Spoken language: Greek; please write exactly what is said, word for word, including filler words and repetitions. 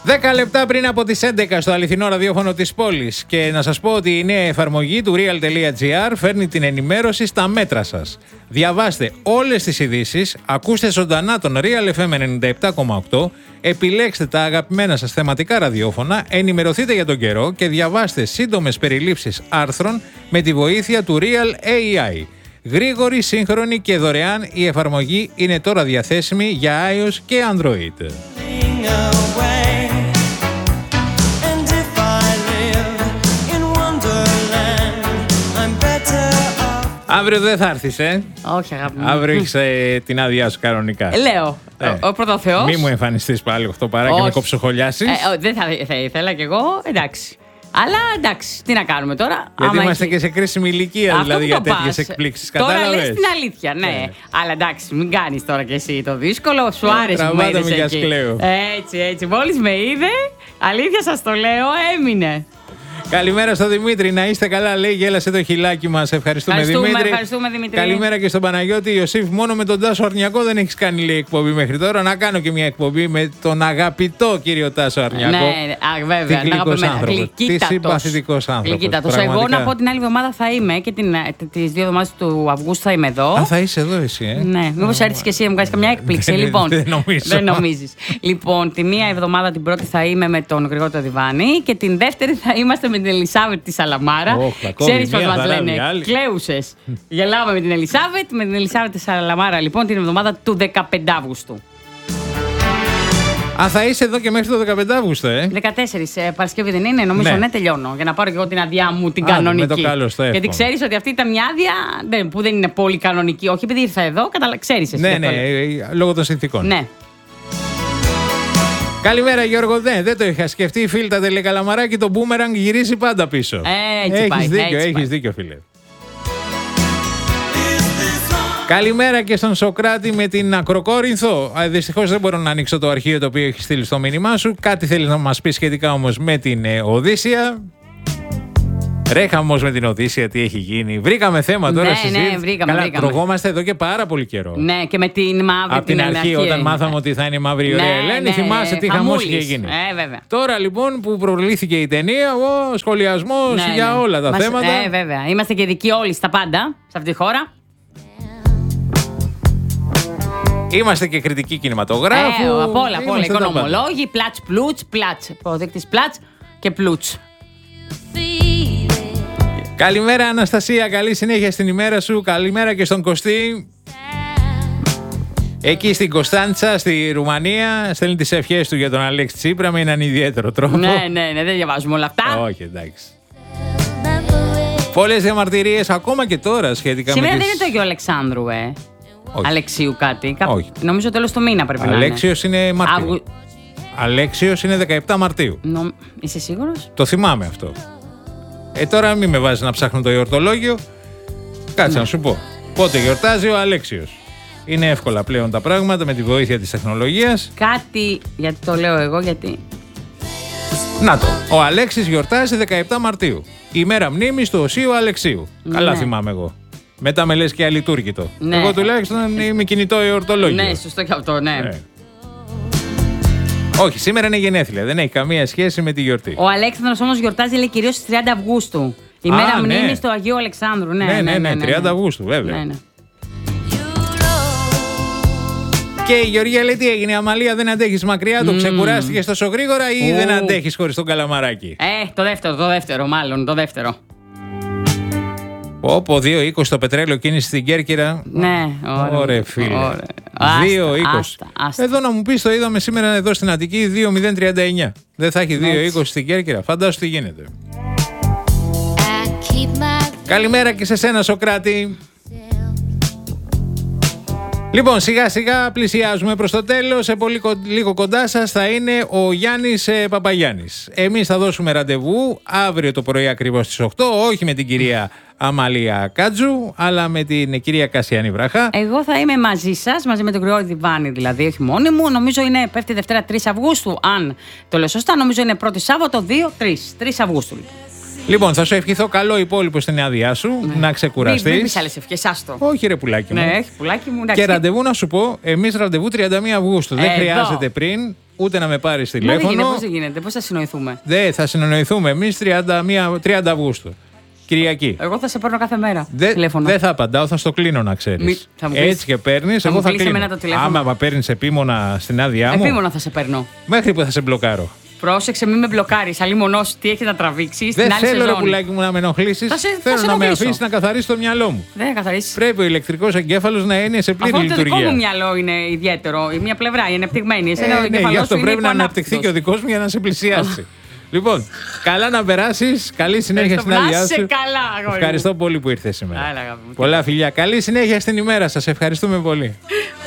δέκα λεπτά πριν από τις έντεκα στο αληθινό ραδιόφωνο της πόλης. Και να σας πω ότι η νέα εφαρμογή του real.gr φέρνει την ενημέρωση στα μέτρα σας. Διαβάστε όλες τις ειδήσεις, ακούστε ζωντανά τον Real εφ εμ ενενήντα επτά κόμμα οκτώ, επιλέξτε τα αγαπημένα σας θεματικά ραδιόφωνα, ενημερωθείτε για τον καιρό και διαβάστε σύντομες περιλήψεις άρθρων με τη βοήθεια του Real έι άι. Γρήγορη, σύγχρονη και δωρεάν, η εφαρμογή είναι τώρα διαθέσιμη για iOS και Android. Αύριο δεν θα έρθεις, ε. Όχι, αγάπη μου. Αύριο έχεις ε, την άδειά σου κανονικά. Λέω. Ε. Ο, ο πρωτοθεός. Μη μου εμφανιστείς πάλι οκτώ παρά και με κοψοχολιάσεις. Ε, δεν θα, θα ήθελα κι εγώ, εντάξει. Αλλά εντάξει, τι να κάνουμε τώρα. Γιατί άμα είμαστε έχει... και σε κρίσιμη ηλικία, αυτό δηλαδή για τέτοιες πας. εκπλήξεις. Τώρα Κατάλαβες. λες την αλήθεια, ναι. ναι. Αλλά εντάξει, μην κάνεις τώρα κι εσύ το δύσκολο. Σου άρεσε που με είδες εκεί. Έτσι, έτσι. Μόλις με είδε, αλήθεια σας το λέω, έμεινε. Καλημέρα στο Δημήτρη, να είστε καλά. Λέει, γέλασε το χιλάκι μας. Ευχαριστούμε, ευχαριστούμε Δημήτρη. Ευχαριστούμε, Δημήτρη. Καλημέρα και στον Παναγιώτη Ιωσήφ. Μόνο με τον Τάσο Αρνιακό δεν έχεις κάνει, λέει, εκπομπή μέχρι τώρα. Να κάνω και μια εκπομπή με τον αγαπητό κύριο Τάσο Αρνιακό. Ναι, α, βέβαια. Γλυκύτατος άνθρωπος. Τι συμπαθητικός άνθρωπος. Εγώ να πω την άλλη εβδομάδα θα είμαι και τις δύο εβδομάδες του Αυγούστου θα είμαι εδώ. Α, θα είσαι εδώ εσύ, ε. Ναι, μήπως έρθεις και εσύ να μου κάνεις καμιά έκπληξη. Λοιπόν, δεν νομίζεις. Λοιπόν, τη μία εβδομάδα την πρώτη θα είμαι με τον Γρηγόρη το Διβάνι και την δεύτερη θα είμαστε με την Ελισάβετ τη Σαλαμάρα. Oh, ξέρεις πως μας λένε κλαίουσες. Γελάμε με την Ελισάβετ, με την Ελισάβετ τη Σαλαμάρα λοιπόν την εβδομάδα του δεκαπέντε Αυγούστου. Α, θα είσαι εδώ και μέχρι το δεκαπέντε Αυγούστου, ε. δεκατέσσερις ε, Παρασκευή δεν είναι, νομίζω, ναι. ναι, τελειώνω. Για να πάρω και εγώ την άδειά μου την Α, κανονική. Με το καλό στο γιατί ξέρεις ότι αυτή ήταν μια άδεια που δεν είναι πολύ κανονική. Όχι επειδή ήρθα εδώ, καταλα... ξέρεις εσύ. Ναι, ναι, λόγω των συνθήκων. Ναι. Καλημέρα Γιώργο, ναι, δεν το είχα σκεφτεί. Φίλτα τελεκαλαμαράκι, το boomerang γυρίζει πάντα πίσω. Ε, έτσι έχεις πάει, δίκιο, έτσι έχεις πάει. δίκιο φίλε. Καλημέρα και στον Σοκράτη με την Ακροκόρινθο. Δυστυχώς δεν μπορώ να ανοίξω το αρχείο το οποίο έχει στείλει στο μήνυμά σου. Κάτι θέλεις να μας πει σχετικά όμως με την ε, Οδύσσια. Ρε χαμός με την Οδύσσια, τι έχει γίνει. Βρήκαμε θέμα τώρα ναι, συζήτηση. Ναι, βρήκαμε, Καλά, βρήκαμε. Τρογόμαστε εδώ και πάρα πολύ καιρό. Ναι, και με την μαύρη από την, την αρχή, αρχή, όταν μάθαμε ότι θα είναι η μαύρη ωραία ναι, Ελένη, ναι, θυμάσαι τι χαμός είχε γίνει. Ε, βέβαια. Τώρα λοιπόν που προβλήθηκε η ταινία, ο σχολιασμός ναι, για ναι. όλα τα Μας, θέματα. Ε, βέβαια. Είμαστε και δικοί όλοι στα πάντα, σε αυτή τη χώρα. Είμαστε και κριτικοί κινηματογράφου. Ε, απ' όλα, απ' όλα. Οικονομολόγοι, πλάτς, πλούτς, πλάτς. Προδείκτης πλάτς και πλούτς. Καλημέρα Αναστασία, καλή συνέχεια στην ημέρα σου. Καλημέρα και στον Κωστή. Εκεί στην Κωνσταντσα, στη Ρουμανία, στέλνει τις ευχές του για τον Αλέξη Τσίπρα με έναν ιδιαίτερο τρόπο. Ναι, ναι, ναι, δεν διαβάζουμε όλα αυτά. Όχι, εντάξει. Πολλές διαμαρτυρίες ακόμα και τώρα σχετικά Σήμερα με τις... δεν είναι το γιο Αλεξάνδρου, ε. Όχι. Αλεξίου κάτι. Κά... Όχι. Νομίζω τέλος του μήνα πρέπει Αλέξιος να είναι. είναι Μαρτίου. Αυγου... Αλέξιος είναι δεκαεπτά Μαρτίου. Νο... Είσαι σίγουρος? Το θυμάμαι αυτό. Ε, τώρα μην με βάζεις να ψάχνω το εορτολόγιο. Κάτσε ναι. να σου πω. Πότε γιορτάζει ο Αλέξιος. Είναι εύκολα πλέον τα πράγματα με τη βοήθεια της τεχνολογίας. Κάτι, γιατί το λέω εγώ, γιατί... Να το. Ο Αλέξης γιορτάζει δεκαεπτά Μαρτίου. Η μέρα μνήμης του Οσίου Αλεξίου. Ναι. Καλά θυμάμαι εγώ. Μετά με λες και αλειτούργητο. Ναι. Εγώ τουλάχιστον είμαι κινητό εορτολόγιο. Ναι, σωστό και αυτό, ναι. ναι. Όχι, σήμερα είναι γενέθλια. Δεν έχει καμία σχέση με τη γιορτή. Ο Αλέξανδρος όμως γιορτάζει, λέει, κυρίως στις τριάντα Αυγούστου. Η μέρα Α, μνήμης ναι. του Αγίου Αλεξάνδρου. Ναι, ναι, ναι, ναι, ναι, ναι τριάντα ναι. Αυγούστου, βέβαια. Ναι, ναι. Και η Γεωργία λέει τι έγινε, η Αμαλία δεν αντέχεις μακριά, το mm. ξεκουράστηκες τόσο γρήγορα ή oh. δεν αντέχεις χωρίς τον καλαμαράκι? Ε, το δεύτερο, το δεύτερο μάλλον, το δεύτερο. Όπω δύο είκοσι το πετρέλαιο κίνηση στην Κέρκυρα. Ναι, ωραία. Ωραία, φίλε. δύο είκοσι. Εδώ να μου πεις, το είδαμε σήμερα εδώ στην Αττική, δύο μηδέν τριάντα εννιά. Δεν θα έχει δύο είκοσι στην Κέρκυρα. Φαντάσου τι γίνεται. Καλημέρα και σε σένα, Σοκράτη. Λοιπόν, σιγά σιγά πλησιάζουμε προς το τέλος. Σε πολύ λίγο κοντά σας θα είναι ο Γιάννης ε, Παπαγιάννης. Εμείς θα δώσουμε ραντεβού αύριο το πρωί ακριβώς στις οκτώ, όχι με την κυρία Αμαλία Κάτζου, αλλά με την κυρία Κασιανή Βραχά. Εγώ θα είμαι μαζί σας, μαζί με τον Γρηγόρη Διβάνη, δηλαδή, όχι μόνη μου. Νομίζω είναι πέφτει Δευτέρα τρεις Αυγούστου, αν το λέω σωστά. Νομίζω είναι πρώτη Σάββατο δύο τρεις Αυγούστου. Λοιπόν, θα σου ευχηθώ καλό υπόλοιπο στην άδειά σου, ναι. να ξεκουραστείς. Μην πεις άλλες ευχές, άστο. Όχι ρε πουλάκι μου. Ναι, έχει πουλάκι μου. Εντάξει. Και ραντεβού να σου πω, εμείς ραντεβού τριάντα μία Αυγούστου. Ε, Δεν χρειάζεται εδώ. πριν. ούτε να με πάρεις τηλέφωνο. Δεν γίνεται, πώς δεν γίνεται, πώς θα συνοηθούμε. Δεν θα συνοηθούμε εμείς τριάντα Αυγούστου. Κυριακή. Εγώ θα σε παίρνω κάθε μέρα. Δε, τηλέφωνο. Δεν θα απαντάω, θα στο κλείνω να ξέρεις. Έτσι και παίρνεις, εγώ θα κλείνω. Άμα παίρνεις επίμονα στην άδειά μου. Επίμονα θα σε παίρνω. Μέχρι που θα σε μπλοκάρω. Πρόσεξε, μην με μπλοκάρει. Αλλήμον τι έχει να τραβήξει. Δεν θέλω, ρε πουλάκι μου, να με ενοχλήσει. Θέλω να με αφήσει να καθαρίσει το μυαλό μου. Δεν καθαρίσει. Πρέπει ο ηλεκτρικός εγκέφαλος να είναι σε πλήρη αυτό λειτουργία. Το δικό μου μυαλό είναι ιδιαίτερο. Η μία πλευρά είναι ανεπτυγμένη. Εσένα ε, ο ναι, εγκέφαλός γι' αυτό σου πρέπει είναι να αναπτυχθεί και ο δικός μου για να σε πλησιάσει. Λοιπόν, καλά να περάσεις. Καλή συνέχεια στην άδειά σου. Καλά, ευχαριστώ πολύ που ήρθες σήμερα. Άρα, πολλά φιλιά. Καλή συνέχεια στην ημέρα σας. Ευχαριστούμε πολύ.